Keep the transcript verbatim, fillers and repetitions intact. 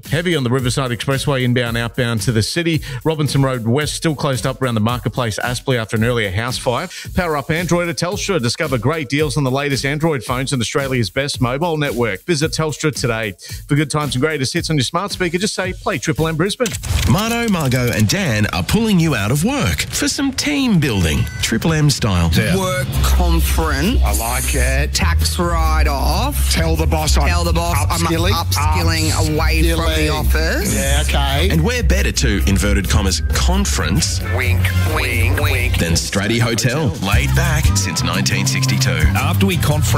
Heavy on the Riverside Expressway inbound, outbound to the city. Robinson Road West still closed up around the Marketplace Aspley after an earlier house fire. Power up Android at Telstra. Discover great deals on the latest Android phones and Australia's best mobile network. Visit Telstra today. For good times and greatest hits on your smart speaker, just say play Triple M Brisbane. Marno, Margot and Dan are pulling you out of work for some team building. Triple M style. Yeah. Work conference. I like it. Tax write-off. Tell the boss I'm Tell the boss upskilling. I'm upskilling away from the office. Yeah, okay. And we're better to, inverted commas, conference Wink, wink, wink. than Stratty Hotel. Laid back since nineteen sixty-two. After we conference